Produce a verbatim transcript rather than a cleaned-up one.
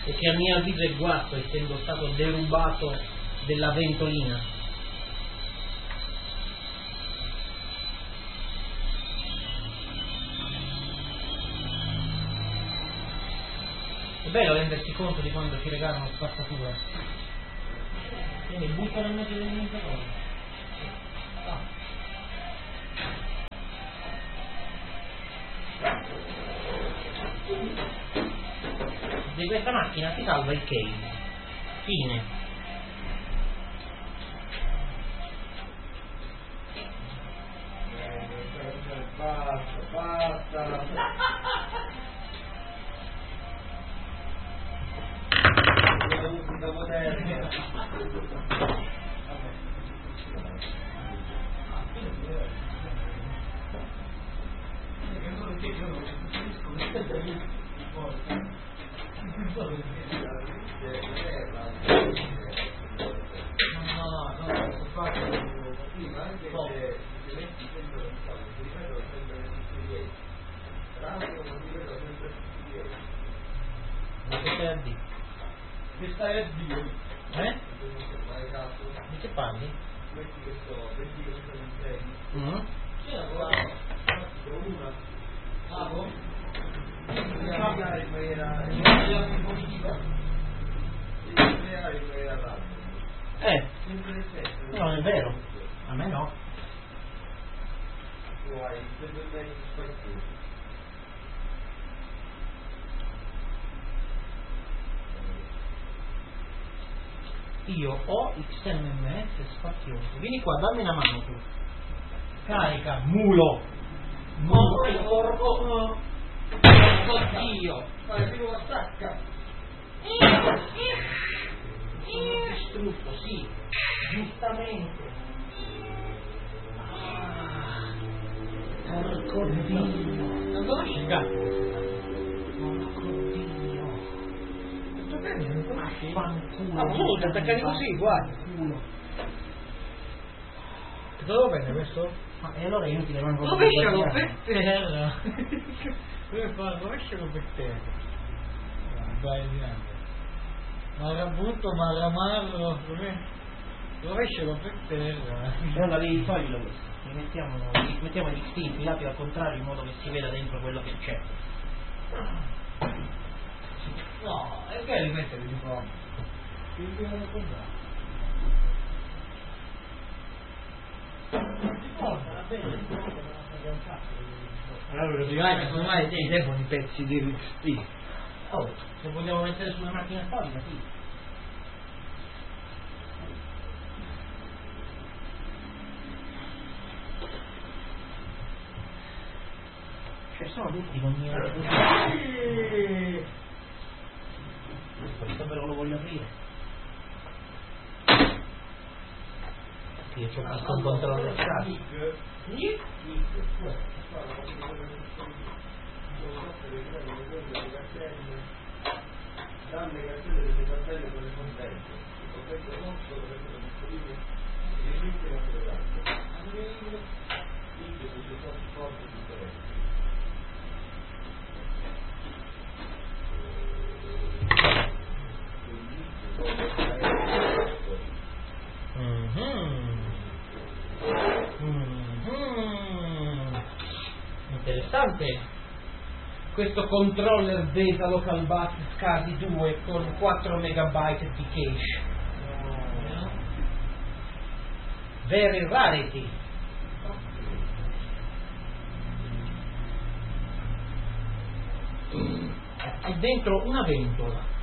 e che a mio avviso è guasto, essendo stato derubato della ventolina. È bello rendersi conto di quando ci regalano spazzatura. Quindi buttano in mezzo dell'iniziatore. Ah. Di questa macchina si salva il case. Fine. Basta, basta. La musica moderna. Questa è Dio. Eh? Di che parli? Questi che sono, questi che sono in treni. Mm? C'era una. Ah, boh? Devi cambiare in maniera positiva. Devi creare in maniera rapida. Eh, Sempre nel senso. no, non è vero. A me no. Tu hai sempre il meglio spazio. Io ho X M M S spazioso. Vieni qua, dammi una mano tu. Carica, mulo. Mulo, porco. Oddio. Fai prima la stacca. Sono distrutto, sì. Giustamente. Ah, porco Dio. Non conosci il gatto? Fanculo. Appunto, attaccati così, guarda. Culo. Cosa devo prendere questo? Ma e allora io ti rimango Rovescialo per terra. Come fa? Rovescialo per terra. Vai di là. Ma la butto, ma la marro. Rovescialo per terra. E allora devi toglierlo questo. Rimettiamo, rimettiamo gli X infilati al contrario in modo che si veda dentro quello che c'è. No, è che rimettere di fronte. Che devono comprare? Allora lo dirai che secondo me dei telefoni pezzi di X T. Oh, se vogliamo mettere su una macchina storica, sì. Cioè sono tutti con niente. Questo però lo voglio aprire. Sì, io c'ho visto un controllo del caso. Dalle cartelle delle cartelle con le contenze. Il contesto nostro deve essere disponibile e rimette la fotografia. Link sui supporti di interesse. Mm-hmm. Mm-hmm. Interessante questo controller Data Local Bus SCSI due con quattro megabyte di cache. Very rarity. E dentro una ventola.